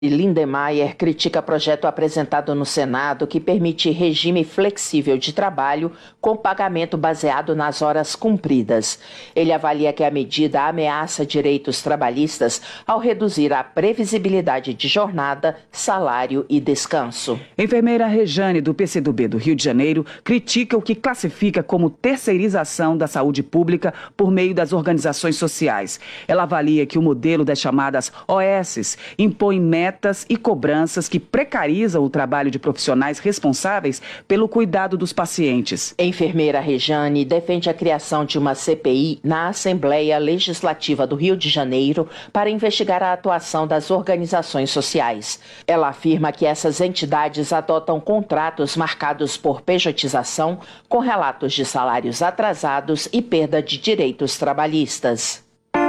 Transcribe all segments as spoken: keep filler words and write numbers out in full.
Lindemeyer critica projeto apresentado no Senado que permite regime flexível de trabalho com pagamento baseado nas horas cumpridas. Ele avalia que a medida ameaça direitos trabalhistas ao reduzir a previsibilidade de jornada, salário e descanso. Enfermeira Rejane, do P C do B do Rio de Janeiro, critica o que classifica como terceirização da saúde pública por meio das organizações sociais. Ela avalia que o modelo das chamadas O S impõe metas e cobranças que precarizam o trabalho de profissionais responsáveis pelo cuidado dos pacientes. Enfermeira Rejane defende a criação de uma C P I na Assembleia Legislativa do Rio de Janeiro para investigar a atuação das organizações sociais. Ela afirma que essas entidades adotam contratos marcados por pejotização, com relatos de salários atrasados e perda de direitos trabalhistas.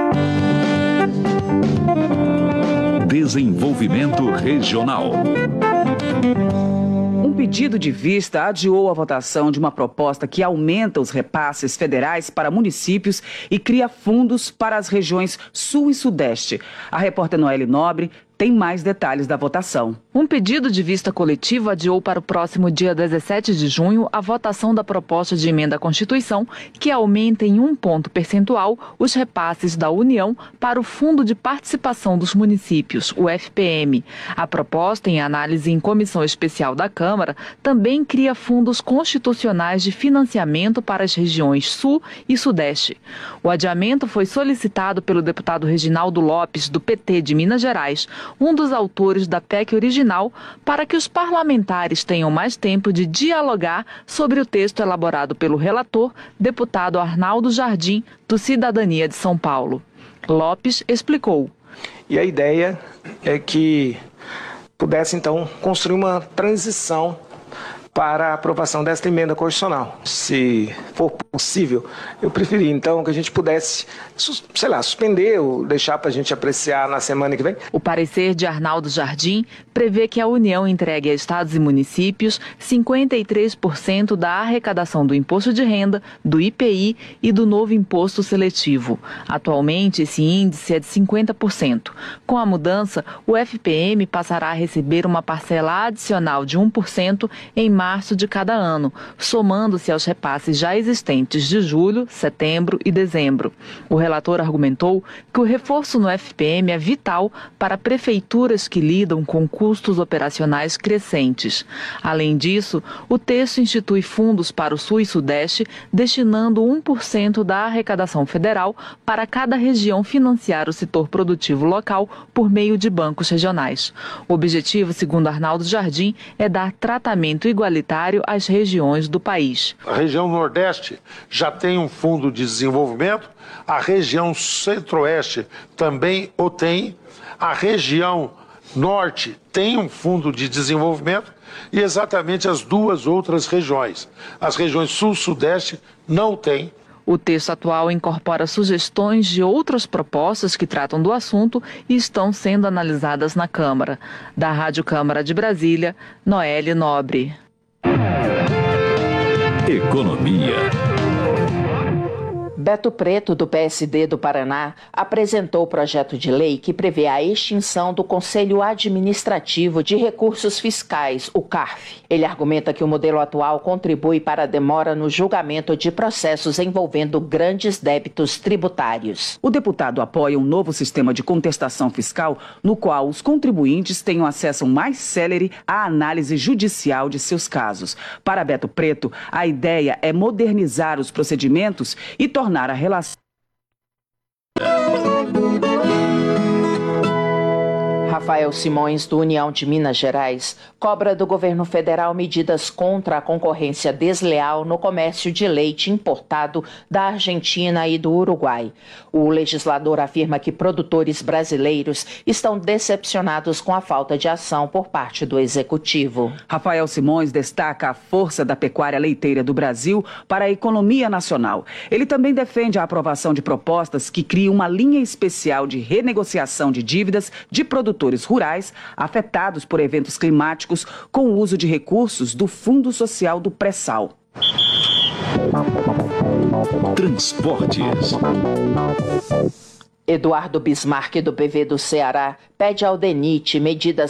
Desenvolvimento Regional. Um pedido de vista adiou a votação de uma proposta que aumenta os repasses federais para municípios e cria fundos para as regiões Sul e Sudeste. A repórter Noelle Nobre tem mais detalhes da votação. Um pedido de vista coletivo adiou para o próximo dia dezessete de junho a votação da proposta de emenda à Constituição que aumenta em um ponto percentual os repasses da União para o Fundo de Participação dos Municípios, o F P M. A proposta, em análise em comissão especial da Câmara, também cria fundos constitucionais de financiamento para as regiões Sul e Sudeste. O adiamento foi solicitado pelo deputado Reginaldo Lopes, do P T de Minas Gerais, um dos autores da P E C original, para que os parlamentares tenham mais tempo de dialogar sobre o texto elaborado pelo relator, deputado Arnaldo Jardim, do Cidadania de São Paulo. Lopes explicou. E a ideia é que pudesse, então, construir uma transição para a aprovação desta emenda constitucional. Se for possível, eu preferia, então, que a gente pudesse, sei lá, suspender ou deixar para a gente apreciar na semana que vem. O parecer de Arnaldo Jardim prevê que a União entregue a estados e municípios cinquenta e três por cento da arrecadação do imposto de renda, do I P I e do novo imposto seletivo. Atualmente, esse índice é de cinquenta por cento. Com a mudança, o F P M passará a receber uma parcela adicional de um por cento em março de cada ano, somando-se aos repasses já existentes de julho, setembro e dezembro. O relator argumentou que o reforço no F P M é vital para prefeituras que lidam com custos operacionais crescentes. Além disso, o texto institui fundos para o Sul e Sudeste, destinando um por cento da arrecadação federal para cada região financiar o setor produtivo local por meio de bancos regionais. O objetivo, segundo Arnaldo Jardim, é dar tratamento igualitário às regiões do país. A região Nordeste já tem um fundo de desenvolvimento, a região Centro-Oeste também o tem, a região Norte tem um fundo de desenvolvimento e exatamente as duas outras regiões. As regiões Sul-Sudeste não têm. O texto atual incorpora sugestões de outras propostas que tratam do assunto e estão sendo analisadas na Câmara. Da Rádio Câmara de Brasília, Noelle Nobre. Economia. Beto Preto, do P S D do Paraná, apresentou o projeto de lei que prevê a extinção do Conselho Administrativo de Recursos Fiscais, o CARF. Ele argumenta que o modelo atual contribui para a demora no julgamento de processos envolvendo grandes débitos tributários. O deputado apoia um novo sistema de contestação fiscal no qual os contribuintes tenham acesso mais célere à análise judicial de seus casos. Para Beto Preto, a ideia é modernizar os procedimentos e tornar a relação. Rafael Simões, do União de Minas Gerais, cobra do governo federal medidas contra a concorrência desleal no comércio de leite importado da Argentina e do Uruguai. O legislador afirma que produtores brasileiros estão decepcionados com a falta de ação por parte do executivo. Rafael Simões destaca a força da pecuária leiteira do Brasil para a economia nacional. Ele também defende a aprovação de propostas que criam uma linha especial de renegociação de dívidas de produtores rurais afetados por eventos climáticos com o uso de recursos do Fundo Social do Pré-Sal. Transportes. Eduardo Bismarck, do P V do Ceará, pede ao D E N I T medidas